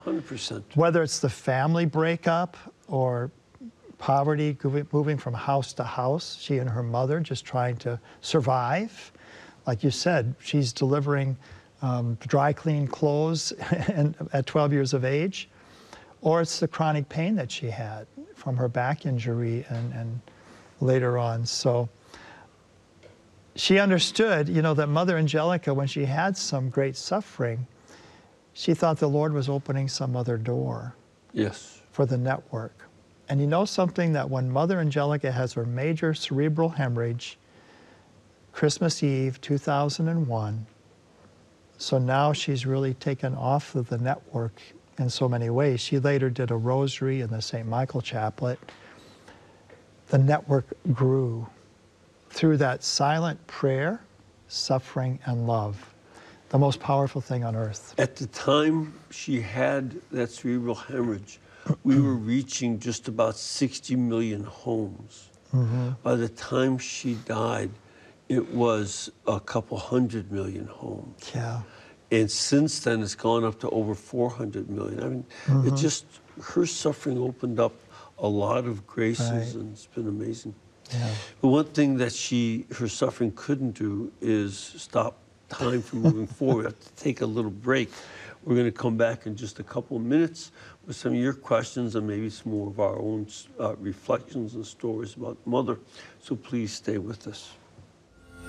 100%. Whether it's the family breakup or poverty, moving from house to house, she and her mother just trying to survive. Like you said, she's delivering dry clean clothes at 12 years of age. Or it's the chronic pain that she had from her back injury and later on. So she understood, you know, that Mother Angelica, when she had some great suffering, she thought the Lord was opening some other door. Yes. For the network. And you know something, that when Mother Angelica has her major cerebral hemorrhage, Christmas Eve, 2001, so now she's really taken off of the network in so many ways. She later did a rosary in the St. Michael Chaplet. The network grew through that silent prayer, suffering, and love. The most powerful thing on earth. At the time she had that cerebral hemorrhage, we were reaching just about 60 million homes. By the time she died, it was a couple 100 million homes. Yeah. And since then, it's gone up to over 400 million. I mean, it just, her suffering opened up a lot of graces, and it's been amazing. Yeah. But one thing that her suffering couldn't do is stop time from moving forward. We have to take a little break. We're going to come back in just a couple of minutes with some of your questions and maybe some more of our own reflections and stories about Mother. So please stay with us.